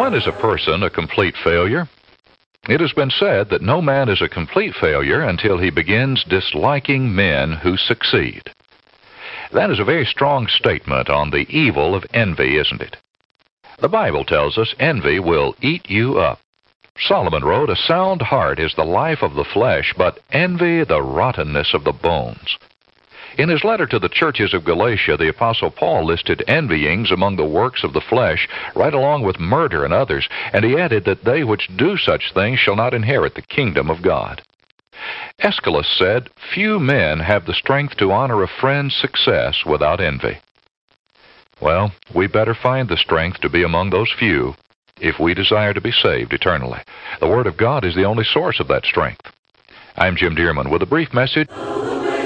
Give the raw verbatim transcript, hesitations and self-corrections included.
When is a person a complete failure? It has been said that no man is a complete failure until he begins disliking men who succeed. That is a very strong statement on the evil of envy, isn't it? The Bible tells us envy will eat you up. Solomon wrote, "A sound heart is the life of the flesh, but envy the rottenness of the bones." In his letter to the churches of Galatia, the Apostle Paul listed envyings among the works of the flesh, right along with murder and others, and he added that they which do such things shall not inherit the kingdom of God. Aeschylus said, "Few men have the strength to honor a friend's success without envy." Well, we better find the strength to be among those few if we desire to be saved eternally. The Word of God is the only source of that strength. I'm Jim Dearman with a brief message.